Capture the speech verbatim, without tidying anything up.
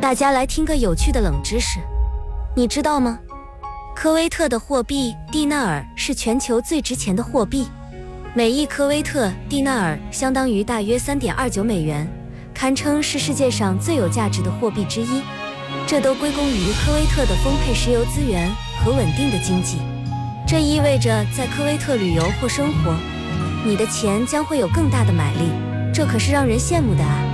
大家来听个有趣的冷知识，你知道吗？科威特的货币蒂纳尔是全球最值钱的货币，每一科威特蒂纳尔相当于大约 三点二九美元，堪称是世界上最有价值的货币之一。这都归功于科威特的丰沛石油资源和稳定的经济。这意味着在科威特旅游或生活，你的钱将会有更大的买力，这可是让人羡慕的啊！